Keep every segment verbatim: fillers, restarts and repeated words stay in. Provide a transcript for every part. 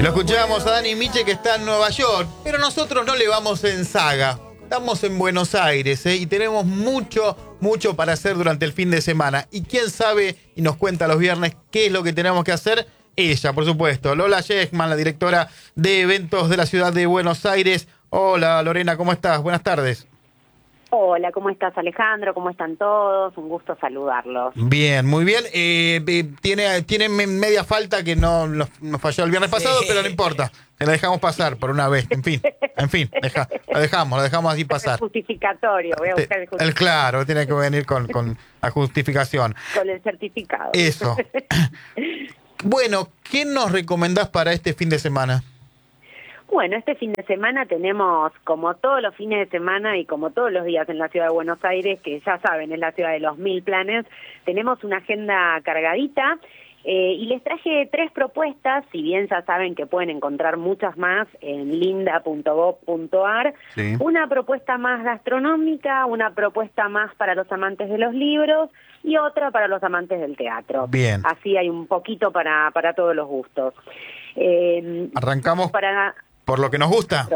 Lo escuchábamos a Dani Miche, que está en Nueva York, pero nosotros no le vamos en saga. Estamos en Buenos Aires, ¿eh? Y tenemos mucho, mucho para hacer durante el fin de semana. Y quién sabe y nos cuenta los viernes qué es lo que tenemos que hacer. Ella, por supuesto, Lola Shechman, la directora de eventos de la ciudad de Buenos Aires. Hola Lorena, ¿cómo estás? Buenas tardes. Hola, ¿cómo estás, Alejandro? ¿Cómo están todos? Un gusto saludarlos. Bien, muy bien. Eh, eh, tiene, tiene media falta que no nos, nos falló el viernes sí. pasado, pero no importa. Se la dejamos pasar por una vez. En fin, en fin, deja, la dejamos, la dejamos así pasar. El justificatorio, voy a buscar el justificatorio. El claro, tiene que venir con, con la justificación. Con el certificado. Eso. Bueno, ¿qué nos recomendás para este fin de semana? Bueno, este fin de semana tenemos, como todos los fines de semana y como todos los días en la ciudad de Buenos Aires, que ya saben, es la ciudad de los mil planes, tenemos una agenda cargadita eh, y les traje tres propuestas, si bien ya saben que pueden encontrar muchas más en linda punto gov punto ar. Sí. Una propuesta más gastronómica, una propuesta más para los amantes de los libros y otra para los amantes del teatro. Bien. Así hay un poquito para, para todos los gustos. Eh, Arrancamos para... por lo que nos gusta.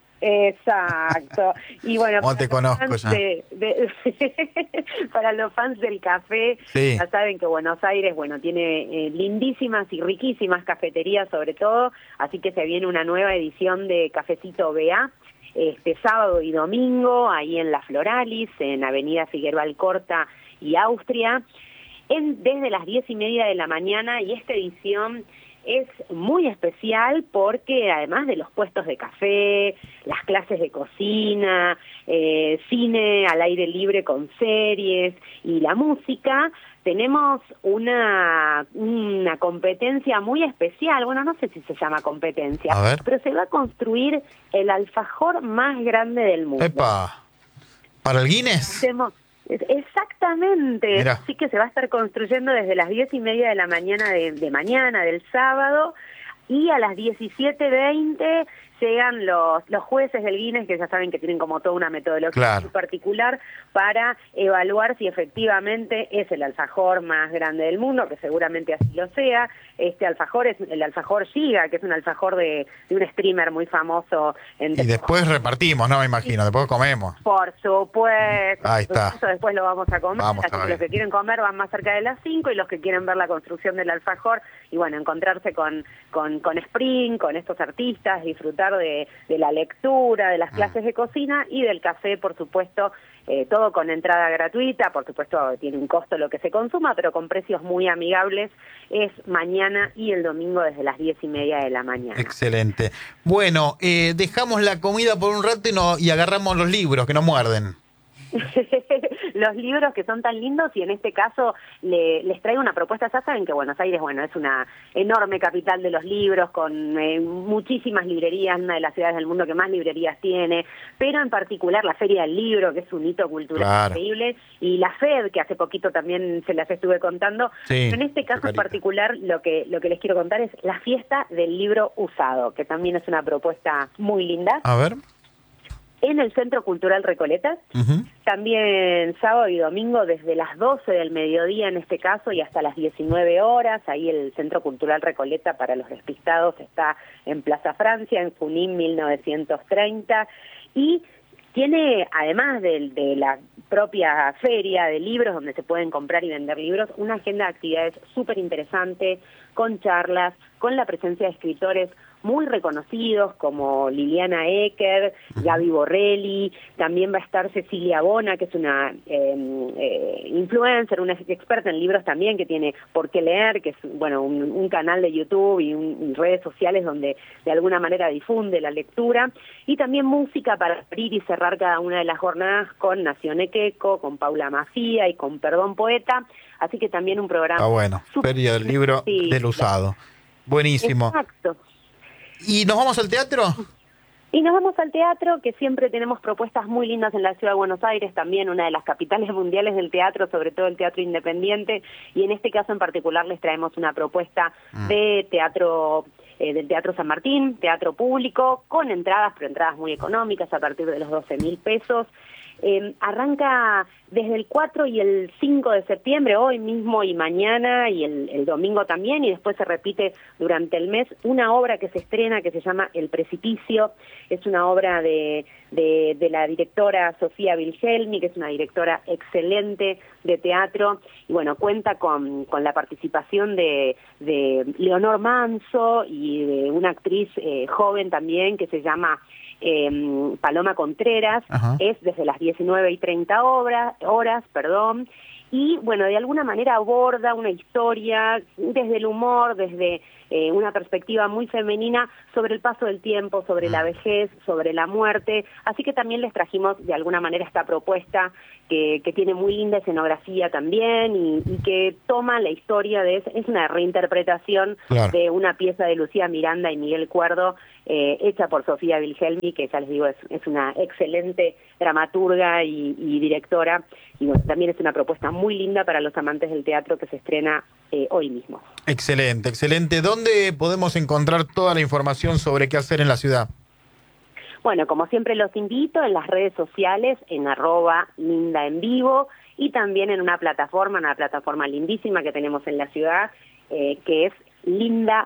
Exacto. Y bueno, ¿cómo te conozco ya? De, de, para los fans del café, sí. Ya saben que Buenos Aires, bueno, tiene eh, lindísimas y riquísimas cafeterías sobre todo, así que se viene una nueva edición de Cafecito B A, este sábado y domingo, ahí en La Floralis, en Avenida Figueroa Alcorta y Austria, en, desde las diez y media de la mañana, y esta edición es muy especial porque además de los puestos de café, las clases de cocina, eh, cine al aire libre con series y la música, tenemos una, una competencia muy especial. Bueno, no sé si se llama competencia, pero se va a construir el alfajor más grande del mundo. ¡Epa! ¿Para el Guinness? Hacemos Exactamente, Mirá. Así que se va a estar construyendo desde las diez y media de la mañana de, de mañana, del sábado, y a las diecisiete veinte llegan los, los jueces del Guinness, que ya saben que tienen como toda una metodología claro. muy particular para evaluar si efectivamente es el alfajor más grande del mundo, que seguramente así lo sea. Este alfajor es el alfajor Giga, que es un alfajor de, de un streamer muy famoso. En y después repartimos, ¿no? Me imagino, después comemos. Por supuesto. Ahí está. Eso después lo vamos a comer. Vamos, Así que los que quieren comer van más cerca de las cinco y los que quieren ver la construcción del alfajor y bueno, encontrarse con, con, con Spring, con estos artistas, disfrutar De, de la lectura, de las clases de cocina y del café, por supuesto, eh, todo con entrada gratuita, por supuesto tiene un costo lo que se consuma, pero con precios muy amigables, es mañana y el domingo desde las diez y media de la mañana. Excelente. Bueno, eh, dejamos la comida por un rato y, no, y agarramos los libros, que no muerden. Los libros que son tan lindos y en este caso le, les traigo una propuesta. Ya saben que Buenos Aires, bueno, es una enorme capital de los libros con eh, muchísimas librerías, una de las ciudades del mundo que más librerías tiene, pero en particular la Feria del Libro, que es un hito cultural claro. increíble, y la FED, que hace poquito también se las estuve contando. Sí, en este caso en particular lo que, lo que les quiero contar es la fiesta del libro usado, que también es una propuesta muy linda. A ver. En el Centro Cultural Recoletas, uh-huh. también sábado y domingo desde las doce del mediodía en este caso y hasta las diecinueve horas, ahí el Centro Cultural Recoleta para los despistados está en Plaza Francia, en Junín mil novecientos treinta, y tiene, además de, de la propia feria de libros donde se pueden comprar y vender libros, una agenda de actividades súper interesante, con charlas, con la presencia de escritores muy reconocidos como Liliana Ecker, Gaby Borrelli, también va a estar Cecilia Bona, que es una eh, eh, influencer, una experta en libros también, que tiene Por qué leer, que es bueno un, un canal de YouTube y, un, y redes sociales donde de alguna manera difunde la lectura, y también música para abrir y cerrar cada una de las jornadas con Nación Equeco, con Paula Mafía y con Perdón Poeta, así que también un programa... Ah, bueno, super... Feria del Libro sí, del Usado. Buenísimo. Exacto. ¿Y nos vamos al teatro? Y nos vamos al teatro, que siempre tenemos propuestas muy lindas en la ciudad de Buenos Aires, también una de las capitales mundiales del teatro, sobre todo el teatro independiente, y en este caso en particular les traemos una propuesta mm. de teatro, eh, del Teatro San Martín, teatro público, con entradas, pero entradas muy económicas, a partir de los doce mil pesos, Eh, arranca desde el cuatro y el cinco de septiembre, hoy mismo y mañana, y el, el domingo también, y después se repite durante el mes una obra que se estrena que se llama El Precipicio. Es una obra de, de, de la directora Sofía Wilhelmi, que es una directora excelente de teatro, y bueno, cuenta con, con la participación de, de Leonor Manso y de una actriz eh, joven también que se llama Eh, Paloma Contreras. Ajá. Es desde las diecinueve y treinta horas, horas, perdón, y bueno, de alguna manera aborda una historia desde el humor, desde eh, una perspectiva muy femenina sobre el paso del tiempo, sobre la vejez, sobre la muerte, así que también les trajimos de alguna manera esta propuesta que, que tiene muy linda escenografía también y, y que toma la historia de, es una reinterpretación claro. de una pieza de Lucía Miranda y Miguel Cuerdo, eh, hecha por Sofía Wilhelmi, que ya les digo es, es una excelente dramaturga y, y directora, y bueno, también es una propuesta muy linda para los amantes del teatro que se estrena eh, hoy mismo. Excelente, excelente. ¿Dónde podemos encontrar toda la información sobre qué hacer en la ciudad? Bueno, como siempre los invito en las redes sociales, en arroba linda en vivo, y también en una plataforma, una plataforma lindísima que tenemos en la ciudad, eh, que es linda